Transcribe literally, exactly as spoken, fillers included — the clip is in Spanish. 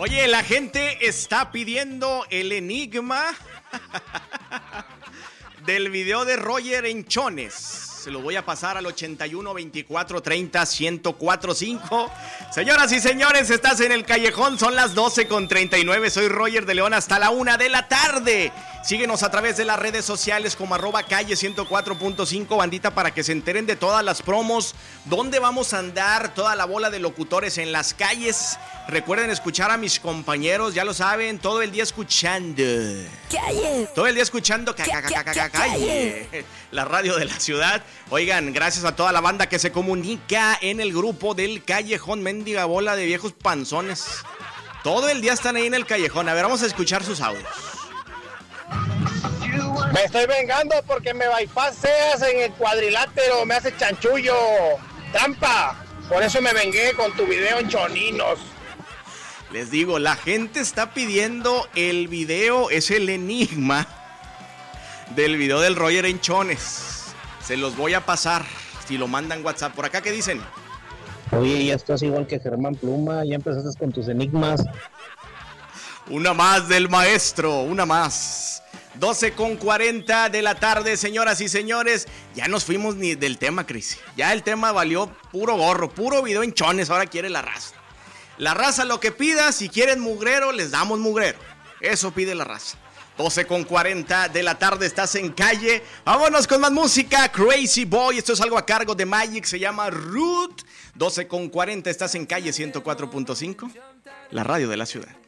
Oye, la gente está pidiendo el enigma del video de Roger Enchones. Se lo voy a pasar al ochenta y uno, veinticuatro, treinta, ciento cuatro, cinco. Señoras y señores, estás en el Callejón, son las doce con treinta y nueve. Soy Roger de León hasta la una de la tarde. Síguenos a través de las redes sociales como arroba calle ciento cuatro punto cinco, bandita, para que se enteren de todas las promos, dónde vamos a andar, toda la bola de locutores en las calles. Recuerden escuchar a mis compañeros, ya lo saben, todo el día escuchando. ¡Calle! Todo el día escuchando ca- ca- ca- ca- ca- calle. La radio de la ciudad. Oigan, gracias a toda la banda que se comunica en el grupo del Callejón, mendiga bola de viejos panzones. Todo el día están ahí en el Callejón. A ver, vamos a escuchar sus audios. Me estoy vengando porque me bypasseas en el cuadrilátero, me hace chanchullo, trampa. Por eso me vengué con tu video en Choninos. Les digo, la gente está pidiendo el video, es el enigma del video del Roger Enchones. Se los voy a pasar si lo mandan WhatsApp. ¿Por acá qué dicen? Oye, ya estás igual que Germán Pluma, ya empezaste con tus enigmas. Una más del maestro, una más. doce con cuarenta de la tarde, señoras y señores. Ya nos fuimos ni del tema, Cris. Ya el tema valió puro gorro, puro video Enchones. Ahora quiere la raza. La raza lo que pida, si quieren mugrero, les damos mugrero. Eso pide la raza. doce con cuarenta de la tarde, estás en calle. Vámonos con más música. Crazy Boy, esto es algo a cargo de Magic, se llama Root. doce con cuarenta, estás en calle ciento cuatro punto cinco, la radio de la ciudad.